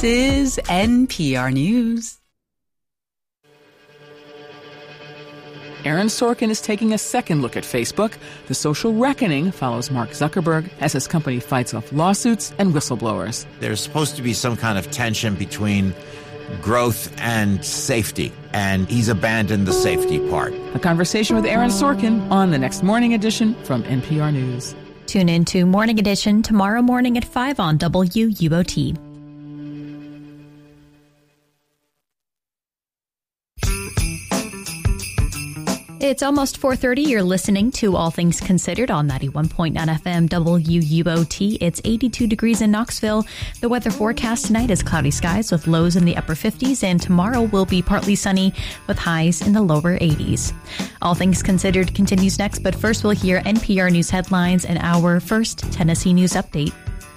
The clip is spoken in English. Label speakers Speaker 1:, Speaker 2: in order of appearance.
Speaker 1: This is NPR News. Aaron Sorkin is taking a second look at Facebook. The social reckoning follows Mark Zuckerberg as his company fights off lawsuits and whistleblowers.
Speaker 2: There's supposed to be some kind of tension between growth and safety, and he's abandoned the safety part.
Speaker 1: A conversation with Aaron Sorkin on the next Morning Edition from NPR News.
Speaker 3: Tune in to Morning Edition tomorrow morning at 5 on WUOT. It's almost 4:30. You're listening to All Things Considered on 91.9 FM WUOT. It's 82 degrees in Knoxville. The weather forecast tonight is cloudy skies with lows in the upper 50s, and tomorrow will be partly sunny with highs in the lower 80s. All Things Considered continues next, but first we'll hear NPR News headlines and our first Tennessee News Update.